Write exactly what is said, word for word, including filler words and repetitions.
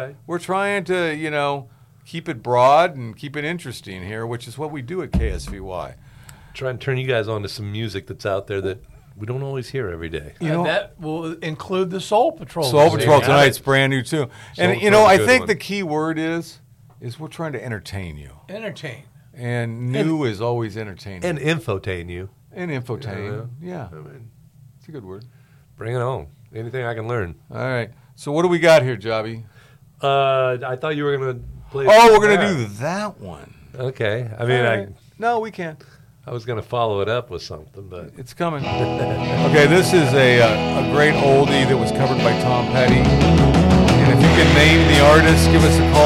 right. We're trying to, you know, keep it broad and keep it interesting here, which is what we do at K S V Y. Try and turn you guys on to some music that's out there that we don't always hear every day. You and know, that will include the Soul Patrol. Soul this Patrol evening. tonight's brand new too. And Soul you know, Patrol's a I good think one. the key word is is we're trying to entertain you. Entertain. And new is always entertaining. And infotain you. And infotain. Yeah. Yeah. I mean, It's a good word. bring it on. Anything I can learn. All right. So what do we got here, Jobby? Uh, I thought you were going to play. Oh, we're going that. to do that one. Okay. I mean, All I, right. No, we can't. I was going to follow it up with something, but It's coming. Okay, this is a, uh, a great oldie that was covered by Tom Petty. And if you can name the artist, give us a call.